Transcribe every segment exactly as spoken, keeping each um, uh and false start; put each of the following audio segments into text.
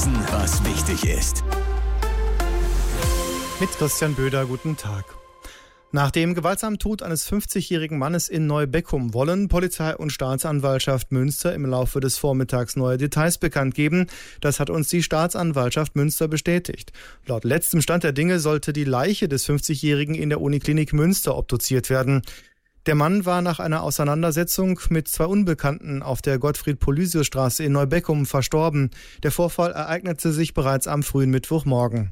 Wissen, was wichtig ist. Mit Christian Böder, guten Tag. Nach dem gewaltsamen Tod eines fünfzigjährigen Mannes in Neubeckum wollen Polizei und Staatsanwaltschaft Münster im Laufe des Vormittags neue Details bekannt geben. Das hat uns die Staatsanwaltschaft Münster bestätigt. Laut letztem Stand der Dinge sollte die Leiche des fünfzigjährigen in der Uniklinik Münster obduziert werden. Der Mann war nach einer Auseinandersetzung mit zwei Unbekannten auf der Gottfried-Polysius-Straße in Neubeckum verstorben. Der Vorfall ereignete sich bereits am frühen Mittwochmorgen.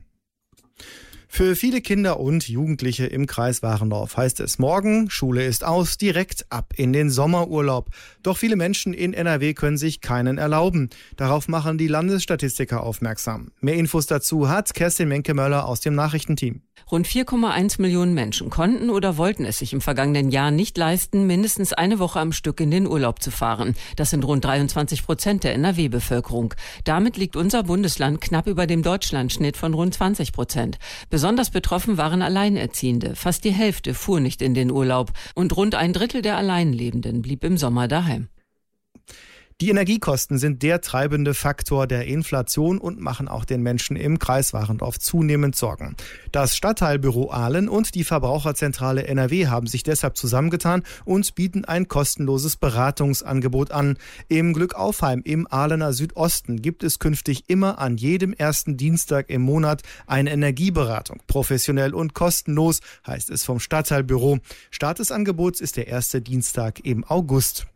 Für viele Kinder und Jugendliche im Kreis Warendorf heißt es morgen, Schule ist aus, direkt ab in den Sommerurlaub. Doch viele Menschen in N R W können sich keinen erlauben. Darauf machen die Landesstatistiker aufmerksam. Mehr Infos dazu hat Kerstin Menke-Möller aus dem Nachrichtenteam. Rund vier Komma eins Millionen Menschen konnten oder wollten es sich im vergangenen Jahr nicht leisten, mindestens eine Woche am Stück in den Urlaub zu fahren. Das sind rund dreiundzwanzig Prozent der N R W-Bevölkerung. Damit liegt unser Bundesland knapp über dem Deutschlandschnitt von rund zwanzig Prozent. Besonders betroffen waren Alleinerziehende. Fast die Hälfte fuhr nicht in den Urlaub und rund ein Drittel der Alleinlebenden blieb im Sommer daheim. Die Energiekosten sind der treibende Faktor der Inflation und machen auch den Menschen im Kreis Warendorf zunehmend Sorgen. Das Stadtteilbüro Ahlen und die Verbraucherzentrale N R W haben sich deshalb zusammengetan und bieten ein kostenloses Beratungsangebot an. Im Glückaufheim im Ahlener Südosten gibt es künftig immer an jedem ersten Dienstag im Monat eine Energieberatung. Professionell und kostenlos, heißt es vom Stadtteilbüro. Start des Angebots ist der erste Dienstag im August.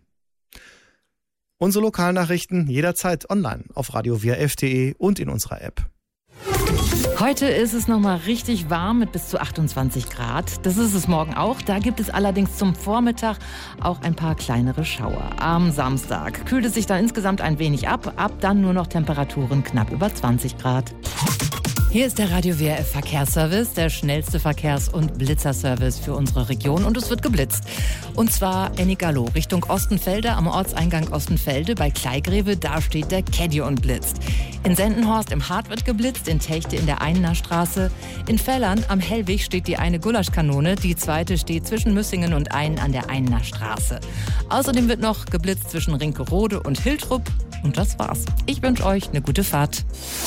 Unsere Lokalnachrichten jederzeit online auf radio w r f punkt d e und in unserer App. Heute ist es nochmal richtig warm mit bis zu achtundzwanzig Grad. Das ist es morgen auch. Da gibt es allerdings zum Vormittag auch ein paar kleinere Schauer. Am Samstag kühlt es sich dann insgesamt ein wenig ab. Ab dann nur noch Temperaturen knapp über zwanzig Grad. Hier ist der Radio W R F Verkehrsservice, der schnellste Verkehrs- und Blitzerservice für unsere Region. Und es wird geblitzt. Und zwar Ennigerloh Richtung Ostenfelde am Ortseingang Ostenfelde bei Kleigreve. Da steht der Caddy und blitzt. In Sendenhorst im Hart wird geblitzt, in Techte in der Einener Straße. In Fellern am Hellwig steht die eine Gulaschkanone. Die zweite steht zwischen Müssingen und Ainen an der Einener Straße. Außerdem wird noch geblitzt zwischen Rinkerode und Hiltrup. Und das war's. Ich wünsche euch eine gute Fahrt.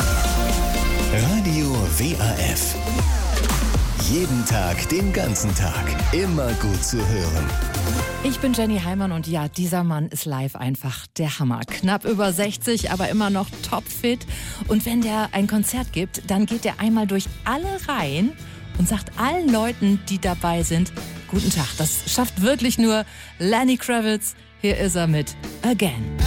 Radio W A F. Jeden Tag, den ganzen Tag. Immer gut zu hören. Ich bin Jenny Heimann und ja, dieser Mann ist live einfach der Hammer. Knapp über sechzig, aber immer noch topfit. Und wenn der ein Konzert gibt, dann geht er einmal durch alle Reihen und sagt allen Leuten, die dabei sind, guten Tag. Das schafft wirklich nur Lenny Kravitz. Hier ist er mit Again.